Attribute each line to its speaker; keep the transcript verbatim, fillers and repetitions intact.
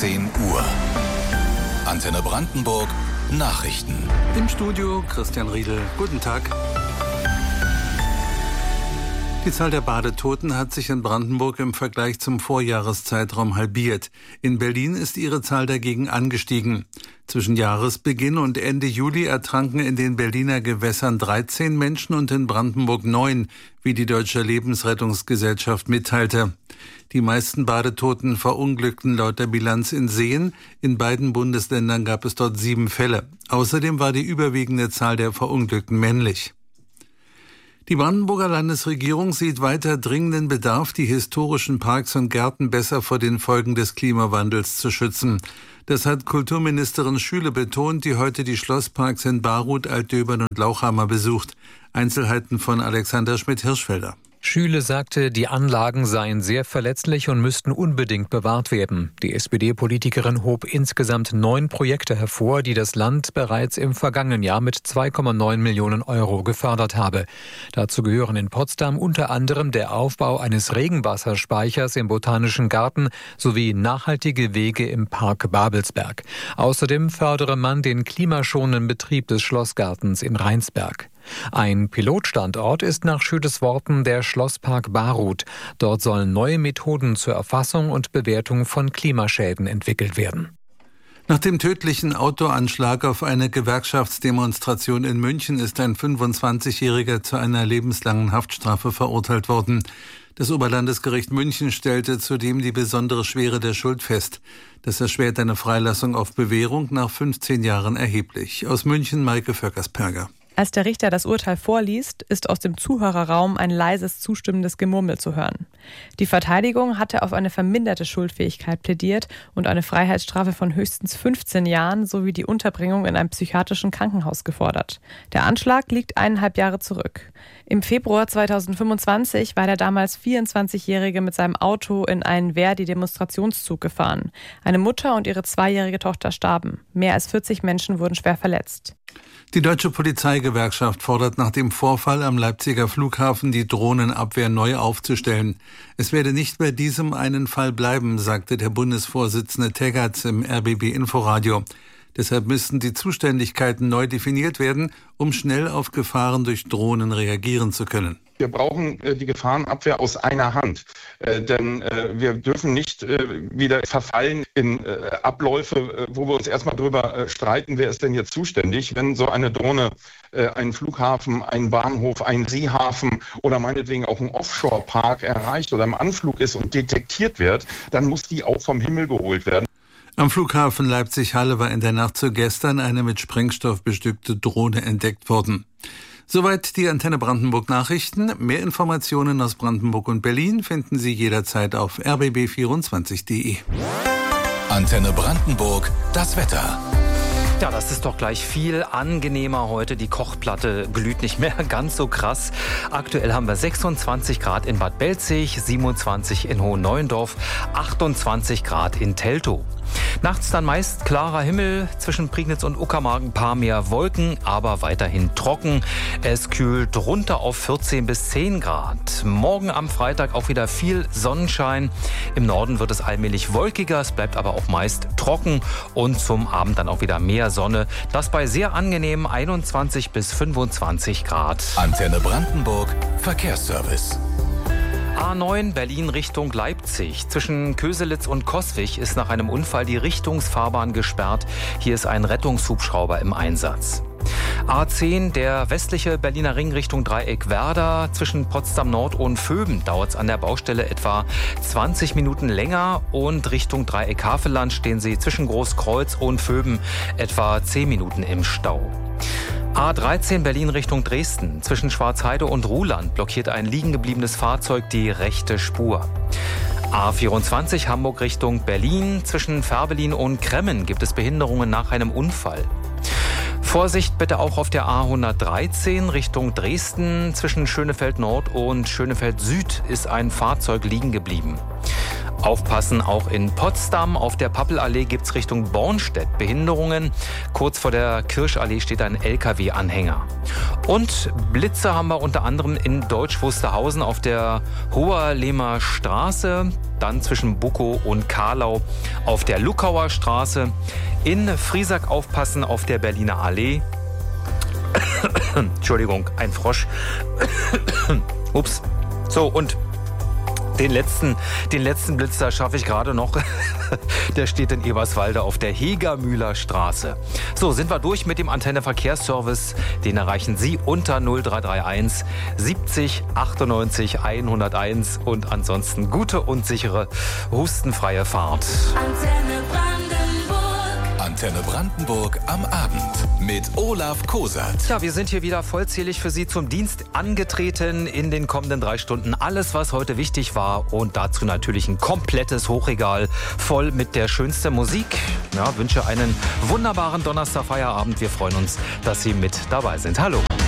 Speaker 1: zehn Uhr. Antenne Brandenburg Nachrichten.
Speaker 2: Im Studio Christian Riedel. Guten Tag. Die Zahl der Badetoten hat sich in Brandenburg im Vergleich zum Vorjahreszeitraum halbiert. In Berlin ist ihre Zahl dagegen angestiegen. Zwischen Jahresbeginn und Ende Juli ertranken in den Berliner Gewässern dreizehn Menschen und in Brandenburg neun, wie die Deutsche Lebensrettungsgesellschaft mitteilte. Die meisten Badetoten verunglückten laut der Bilanz in Seen. In beiden Bundesländern gab es dort sieben Fälle. Außerdem war die überwiegende Zahl der Verunglückten männlich. Die Brandenburger Landesregierung sieht weiter dringenden Bedarf, die historischen Parks und Gärten besser vor den Folgen des Klimawandels zu schützen. Das hat Kulturministerin Schüle betont, die heute die Schlossparks in Baruth, Altdöbern und Lauchhammer besucht. Einzelheiten von Alexander Schmidt-Hirschfelder.
Speaker 3: Schüle sagte, die Anlagen seien sehr verletzlich und müssten unbedingt bewahrt werden. Die S P D-Politikerin hob insgesamt neun Projekte hervor, die das Land bereits im vergangenen Jahr mit zwei Komma neun Millionen Euro gefördert habe. Dazu gehören in Potsdam unter anderem der Aufbau eines Regenwasserspeichers im Botanischen Garten sowie nachhaltige Wege im Park Babelsberg. Außerdem fördere man den klimaschonenden Betrieb des Schlossgartens in Rheinsberg. Ein Pilotstandort ist nach Schüles Worten der Schlosspark Baruth. Dort sollen neue Methoden zur Erfassung und Bewertung von Klimaschäden entwickelt werden.
Speaker 2: Nach dem tödlichen Autoanschlag auf eine Gewerkschaftsdemonstration in München ist ein fünfundzwanzigjähriger zu einer lebenslangen Haftstrafe verurteilt worden. Das Oberlandesgericht München stellte zudem die besondere Schwere der Schuld fest. Das erschwert eine Freilassung auf Bewährung nach fünfzehn Jahren erheblich. Aus München Maike Völkersperger.
Speaker 4: Als der Richter das Urteil vorliest, ist aus dem Zuhörerraum ein leises, zustimmendes Gemurmel zu hören. Die Verteidigung hatte auf eine verminderte Schuldfähigkeit plädiert und eine Freiheitsstrafe von höchstens fünfzehn Jahren sowie die Unterbringung in einem psychiatrischen Krankenhaus gefordert. Der Anschlag liegt eineinhalb Jahre zurück. Im Februar zweitausendfünfundzwanzig war der damals vierundzwanzigjährige mit seinem Auto in einen Verdi-Demonstrationszug gefahren. Eine Mutter und ihre zweijährige Tochter starben. Mehr als vierzig Menschen wurden schwer verletzt.
Speaker 2: Die Deutsche Polizeigewerkschaft fordert nach dem Vorfall am Leipziger Flughafen, die Drohnenabwehr neu aufzustellen. Es werde nicht bei diesem einen Fall bleiben, sagte der Bundesvorsitzende Teggerts im R B B-Inforadio. Deshalb müssten die Zuständigkeiten neu definiert werden, um schnell auf Gefahren durch Drohnen reagieren zu können.
Speaker 5: Wir brauchen äh, die Gefahrenabwehr aus einer Hand, äh, denn äh, wir dürfen nicht äh, wieder verfallen in äh, Abläufe, äh, wo wir uns erstmal drüber äh, streiten, wer ist denn jetzt zuständig, wenn so eine Drohne äh, einen Flughafen, einen Bahnhof, einen Seehafen oder meinetwegen auch einen Offshore-Park erreicht oder im Anflug ist und detektiert wird, dann muss die auch vom Himmel geholt werden.
Speaker 2: Am Flughafen Leipzig-Halle war in der Nacht zu gestern eine mit Sprengstoff bestückte Drohne entdeckt worden. Soweit die Antenne Brandenburg Nachrichten. Mehr Informationen aus Brandenburg und Berlin finden Sie jederzeit auf r b b vierundzwanzig punkt d e.
Speaker 1: Antenne Brandenburg, das Wetter.
Speaker 6: Ja, das ist doch gleich viel angenehmer heute. Die Kochplatte glüht nicht mehr ganz so krass. Aktuell haben wir sechsundzwanzig Grad in Bad Belzig, siebenundzwanzig in Hohenneuendorf, achtundzwanzig Grad in Teltow. Nachts dann meist klarer Himmel, zwischen Prignitz und Uckermark ein paar mehr Wolken, aber weiterhin trocken. Es kühlt runter auf vierzehn bis zehn Grad. Morgen am Freitag auch wieder viel Sonnenschein. Im Norden wird es allmählich wolkiger, es bleibt aber auch meist trocken und zum Abend dann auch wieder mehr Sonne. Das bei sehr angenehmen einundzwanzig bis fünfundzwanzig Grad.
Speaker 1: Antenne Brandenburg, Verkehrsservice.
Speaker 6: A neun Berlin Richtung Leipzig. Zwischen Köselitz und Coswig ist nach einem Unfall die Richtungsfahrbahn gesperrt. Hier ist ein Rettungshubschrauber im Einsatz. A zehn, der westliche Berliner Ring Richtung Dreieck Werder. Zwischen Potsdam Nord und Vöben dauert es an der Baustelle etwa zwanzig Minuten länger. Und Richtung Dreieck Havelland stehen Sie zwischen Großkreuz und Vöben etwa zehn Minuten im Stau. A dreizehn Berlin Richtung Dresden. Zwischen Schwarzheide und Ruhland blockiert ein liegengebliebenes Fahrzeug die rechte Spur. A vierundzwanzig Hamburg Richtung Berlin. Zwischen Färbelin und Kremmen gibt es Behinderungen nach einem Unfall. Vorsicht bitte auch auf der A hundertdreizehn Richtung Dresden. Zwischen Schönefeld Nord und Schönefeld Süd ist ein Fahrzeug liegen geblieben. Aufpassen auch in Potsdam. Auf der Pappelallee gibt es Richtung Bornstedt Behinderungen. Kurz vor der Kirschallee steht ein L K W-Anhänger. Und Blitze haben wir unter anderem in Deutsch Wusterhausen auf der Hoherlehmer Straße, dann zwischen Bukow und Karlau auf der Luckauer Straße, in Friesack aufpassen auf der Berliner Allee. Entschuldigung, ein Frosch. Ups. So, und den letzten, den letzten Blitz, da schaffe ich gerade noch. Der steht in Eberswalde auf der Hegermühler Straße. So, sind wir durch mit dem Antenne-Verkehrsservice. Den erreichen Sie unter null drei drei eins siebzig achtundneunzig hunderteins. Und ansonsten gute und sichere, hustenfreie Fahrt.
Speaker 1: Antenne Brandenburg. Antenne Brandenburg am Abend mit Olaf Kosat.
Speaker 6: Ja, wir sind hier wieder vollzählig für Sie zum Dienst angetreten in den kommenden drei Stunden. Alles, was heute wichtig war, und dazu natürlich ein komplettes Hochregal voll mit der schönsten Musik. Ja, wünsche einen wunderbaren Donnerstag-Feierabend. Wir freuen uns, dass Sie mit dabei sind. Hallo.